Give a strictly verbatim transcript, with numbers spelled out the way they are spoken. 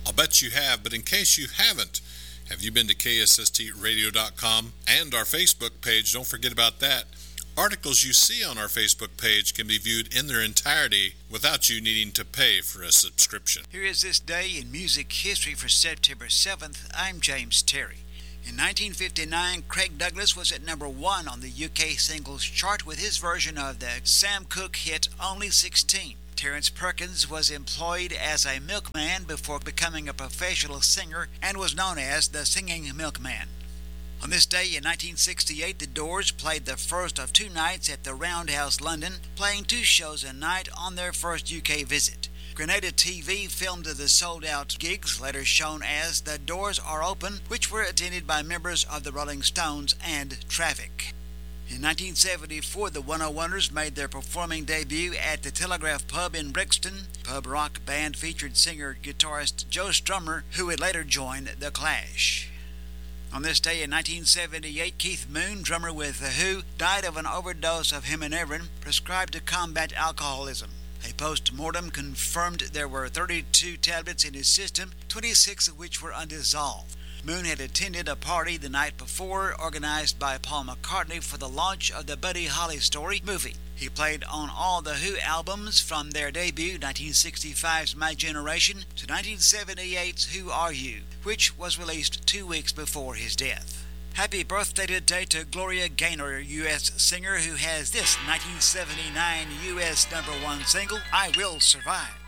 I'll bet you have, but in case you haven't, have you been to K S S T radio dot com and our Facebook page? Don't forget about that. Articles you see on our Facebook page can be viewed in their entirety without you needing to pay for a subscription. Here is this day in music history for September seventh. I'm James Terry. In nineteen fifty-nine, Craig Douglas was at number one on the U K singles chart with his version of the Sam Cooke hit Only sixteen. Terence Perkins was employed as a milkman before becoming a professional singer and was known as the Singing Milkman. On this day in nineteen sixty-eight, the Doors played the first of two nights at the Roundhouse London, playing two shows a night on their first U K visit. Grenada T V filmed the sold-out gigs, later shown as The Doors Are Open, which were attended by members of the Rolling Stones and Traffic. In nineteen seventy-four, the one oh oneers made their performing debut at the Telegraph Pub in Brixton. Pub rock band featured singer-guitarist Joe Strummer, who would later join The Clash. On this day in nineteen seventy-eight, Keith Moon, drummer with The Who, died of an overdose of Hymenevrin prescribed to combat alcoholism. A post-mortem confirmed there were thirty-two tablets in his system, twenty-six of which were undissolved. Moon had attended a party the night before organized by Paul McCartney for the launch of the Buddy Holly Story movie. He played on all the Who albums from their debut, nineteen sixty-five's My Generation, to nineteen seventy-eight's Who Are You, which was released two weeks before his death. Happy birthday today to Gloria Gaynor, U S singer, who has this nineteen seventy-nine U S number one single, I Will Survive.